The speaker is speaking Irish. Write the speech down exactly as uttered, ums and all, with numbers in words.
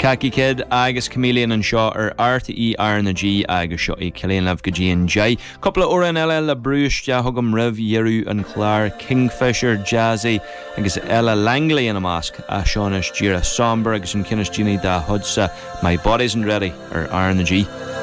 Khaki Kid agus Chameleon and Shaw ar R T E ar na G agus seo i Cillian Lev go G and J. Couple of oran ella le brúis de hugam Rev Yeru and Clar Kingfisher Jazzy agus Ella Langley in a mask a Seanis Jira Somber agus an Kinnis Ginny da Hudsa My Body's Ready ar R na G.